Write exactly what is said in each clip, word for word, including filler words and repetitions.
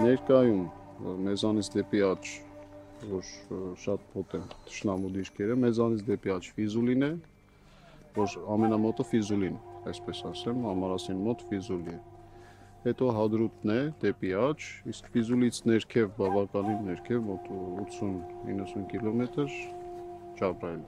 Ներկայում մեզանից դեպի աջ, որ շատ պոտենտ թշնամու դիրքերը, մեզանից դեպի աջ Ֆիզուլին է, որ ամենամոտը Ֆիզուլին, այսպես ասեմ, ամարասին մոտ Ֆիզուլի է։ Հետո Հադրութն է դեպի աջ, իսկ Ֆիզուլից ներքև, բավականին ներքև, մոտ ութսուն իննսուն կիլոմետր Ջաբրայել։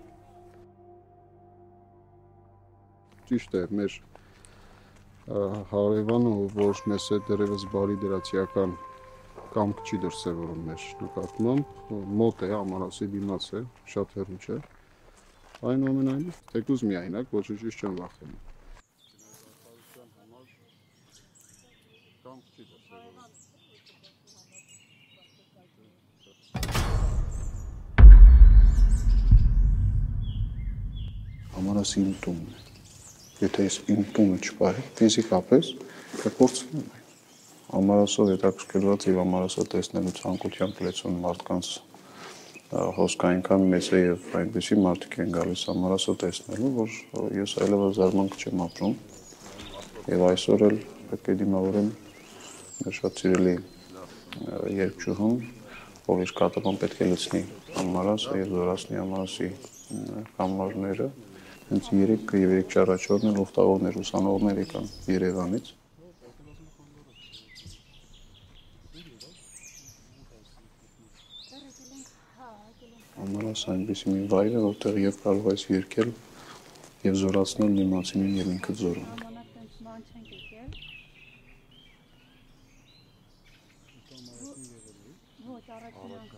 Ճիշտ է, մեր հարևանը, որ մեզ հետ դեռևս բարի դրացիական կամք չի դրսևորում մեր նկատմամբ, մոտ է, ամարասի դիմաց է, շատ հեռու չէ։ Այնուամենայնիվ, թեկուզ միայնակ, ոչինչից չեմ վախենում։ Ամարասի իմ տունն է։ Եթե ես իմ տունը չպահի, ֆիզիկապես կկորցնեմ այն։ Ամարասով հետաքրքրված եւ ամարասը տեսնելու ցանկությամբ լեցուն մարդկանց հոսքը այնքան մեծ է եւ այնպեսի մարդիկ են գալիս ամարասը տեսնելու, որ ես այլևս զարմանք չեմ ապրում եւ այսօր էլ պետք է դիմավորեմ մեր շատ սիրելի երգչուհուն, ով իր կատարման պետք է լցնի ամարասը եւ զորացնի ամարասի կամարները։ Հենց երեք եւ երեք չառաջորդն էլ ուխտավորներ, ուսանողներ եկան Երևանից։ Ամարասը այնպեսի մի վայր է, որտեղ եւ կարող ես երգել եւ զորացնել դիմացինին եւ ինքդ զորում։